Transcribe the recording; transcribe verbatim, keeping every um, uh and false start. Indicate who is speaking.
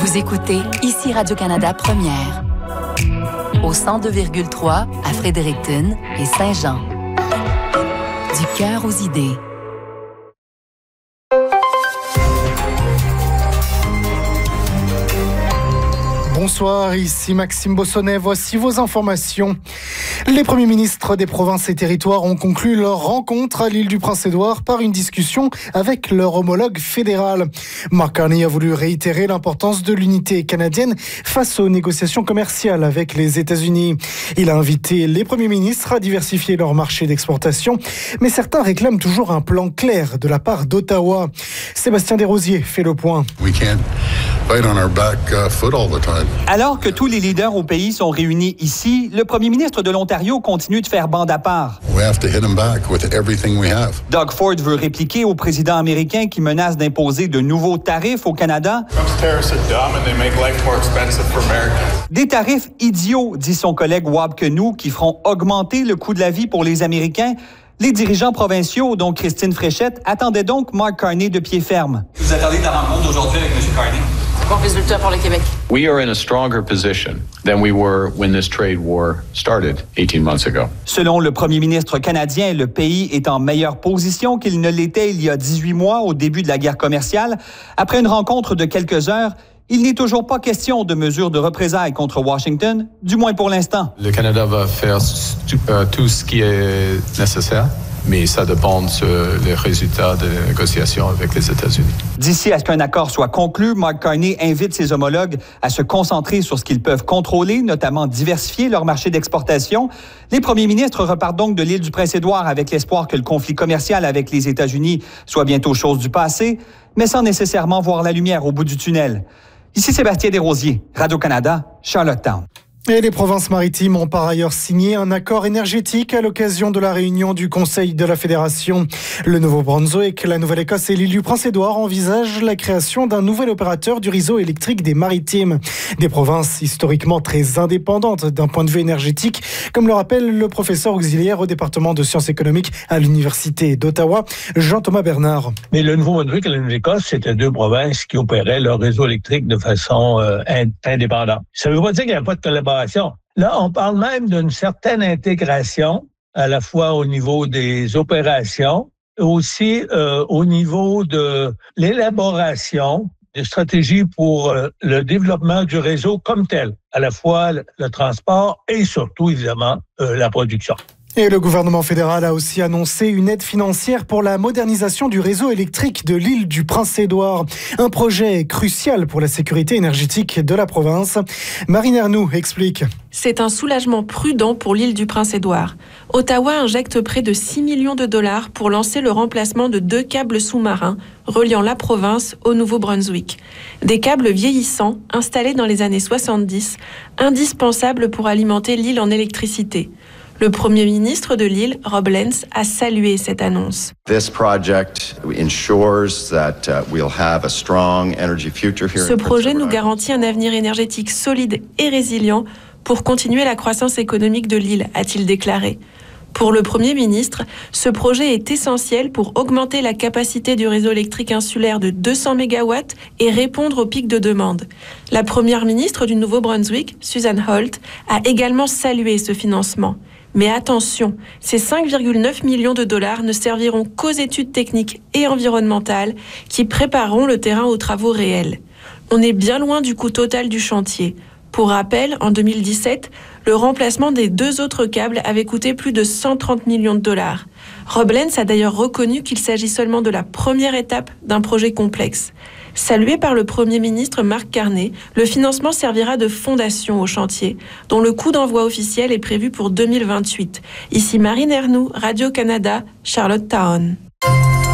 Speaker 1: Vous écoutez ici Radio-Canada Première. Au cent deux virgule trois à Fredericton et Saint-Jean. Du cœur aux idées.
Speaker 2: Bonsoir, ici Maxime Bossonnet. Voici vos informations. Les premiers ministres des provinces et territoires ont conclu leur rencontre à l'île du Prince-Édouard par une discussion avec leur homologue fédéral. Mark Carney a voulu réitérer l'importance de l'unité canadienne face aux négociations commerciales avec les États-Unis. Il a invité les premiers ministres à diversifier leur marché d'exportation, mais certains réclament toujours un plan clair de la part d'Ottawa. Sébastien Desrosiers fait le point.
Speaker 3: We can't fight on our back uh, foot all the time.
Speaker 4: Alors que tous les leaders au pays sont réunis ici, le premier ministre de l'Ontario continue de faire bande à part.
Speaker 3: We have to hit them back with everything we have.
Speaker 4: Doug Ford veut répliquer au président américain qui menace d'imposer de nouveaux tarifs au Canada. Des tarifs idiots, dit son collègue Wab Kinew, qui feront augmenter le coût de la vie pour les Américains. Les dirigeants provinciaux, dont Christine Fréchette, attendaient donc Mark Carney de pied ferme. Vous attendez de la rencontre d'aujourd'hui avec M. Carney?
Speaker 5: Bon résultat pour le Québec.
Speaker 6: We are in a stronger position than we were when this trade war started eighteen months ago.
Speaker 4: Selon le premier ministre canadien, le pays est en meilleure position qu'il ne l'était il y a dix-huit mois au début de la guerre commerciale. Après une rencontre de quelques heures, il n'est toujours pas question de mesures de représailles contre Washington, du moins pour l'instant.
Speaker 7: Le Canada va faire euh, tout ce qui est nécessaire, mais ça dépend sur les résultats des négociations avec les États-Unis.
Speaker 4: D'ici à ce qu'un accord soit conclu, Mark Carney invite ses homologues à se concentrer sur ce qu'ils peuvent contrôler, notamment diversifier leur marché d'exportation. Les premiers ministres repartent donc de l'île du Prince-Édouard avec l'espoir que le conflit commercial avec les États-Unis soit bientôt chose du passé, mais sans nécessairement voir la lumière au bout du tunnel. Ici Sébastien Desrosiers, Radio-Canada, Charlottetown.
Speaker 2: Et les provinces maritimes ont par ailleurs signé un accord énergétique à l'occasion de la réunion du Conseil de la Fédération. Le Nouveau-Brunswick, la Nouvelle-Écosse et l'île du Prince-Édouard envisagent la création d'un nouvel opérateur du réseau électrique des maritimes. Des provinces historiquement très indépendantes d'un point de vue énergétique, comme le rappelle le professeur auxiliaire au département de sciences économiques à l'Université d'Ottawa, Jean-Thomas Bernard.
Speaker 8: Mais le Nouveau-Brunswick et la Nouvelle-Écosse, c'était deux provinces qui opéraient leur réseau électrique de façon euh, indépendante. Ça ne veut pas dire qu'il n'y a pas de collaboration. Là, on parle même d'une certaine intégration, à la fois au niveau des opérations, aussi euh, au niveau de l'élaboration des stratégies pour euh, le développement du réseau comme tel, à la fois le, le transport et surtout, évidemment, euh, la production.
Speaker 2: Et le gouvernement fédéral a aussi annoncé une aide financière pour la modernisation du réseau électrique de l'île du Prince-Édouard. Un projet crucial pour la sécurité énergétique de la province. Marine Ernoux explique.
Speaker 9: C'est un soulagement prudent pour l'île du Prince-Édouard. Ottawa injecte près de six millions de dollars pour lancer le remplacement de deux câbles sous-marins reliant la province au Nouveau-Brunswick. Des câbles vieillissants installés dans les années soixante-dix, indispensables pour alimenter l'île en électricité. Le premier ministre de l'île, Rob Lenz, a salué cette annonce.
Speaker 10: Ce
Speaker 9: projet nous garantit un avenir énergétique solide et résilient pour continuer la croissance économique de l'île, a-t-il déclaré. Pour le Premier ministre, ce projet est essentiel pour augmenter la capacité du réseau électrique insulaire de deux cents mégawatts et répondre aux pics de demande. La Première ministre du Nouveau-Brunswick, Susan Holt, a également salué ce financement. Mais attention, ces cinq virgule neuf millions de dollars ne serviront qu'aux études techniques et environnementales qui prépareront le terrain aux travaux réels. On est bien loin du coût total du chantier. Pour rappel, en deux mille dix-sept, le remplacement des deux autres câbles avait coûté plus de cent trente millions de dollars. Rob Lenz a d'ailleurs reconnu qu'il s'agit seulement de la première étape d'un projet complexe. Salué par le Premier ministre Mark Carney, le financement servira de fondation au chantier, dont le coup d'envoi officiel est prévu pour deux mille vingt-huit. Ici Marine Ernoux, Radio-Canada, Charlottetown.